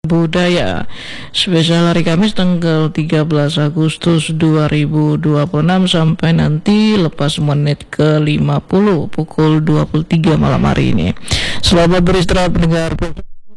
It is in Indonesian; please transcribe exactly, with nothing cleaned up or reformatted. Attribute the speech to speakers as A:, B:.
A: Budaya spesial hari Kamis tanggal tiga belas Agustus dua ribu dua puluh enam sampai nanti lepas menit ke lima puluh pukul dua puluh tiga malam hari ini. Selamat beristirahat pendengar.